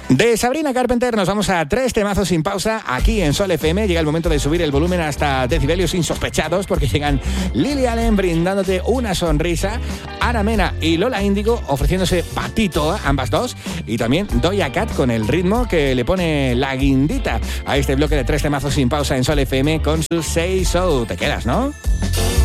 De Sabrina Carpenter nos vamos a 3 temazos sin pausa aquí en Sol FM. Llega el momento de subir el volumen hasta decibelios insospechados porque llegan Lily Allen brindándote una sonrisa, Ana Mena y Lola Índigo ofreciéndose patito, ambas dos, y también Doja Cat con el ritmo que le pone la guindita a este bloque de 3 temazos sin pausa en Sol FM con su Say So. Te quedas, ¿no?